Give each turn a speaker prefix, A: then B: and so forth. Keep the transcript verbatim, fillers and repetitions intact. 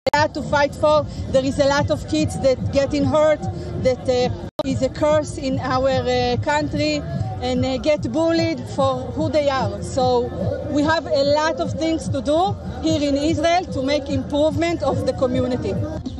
A: a lot to fight for. There is a lot of kids that getting hurt, that uh, is a curse in our uh, country, and uh, get bullied for who they are. So we have a lot of things to do here in Israel to make improvement of the community.